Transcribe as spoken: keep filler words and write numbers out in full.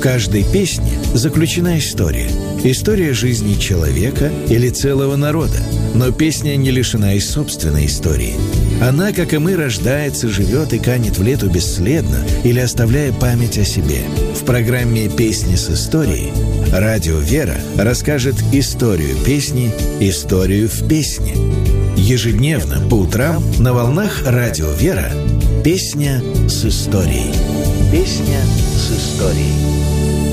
каждой песне заключена история. История жизни человека или целого народа. Но песня не лишена и собственной истории. Она, как и мы, рождается, живет и канет в лету бесследно или оставляя память о себе. В программе «Песни с историей» радио «Вера» расскажет историю песни, историю в песне. Ежедневно по утрам на волнах радио «Вера» «Песня с историей». Песня с историей.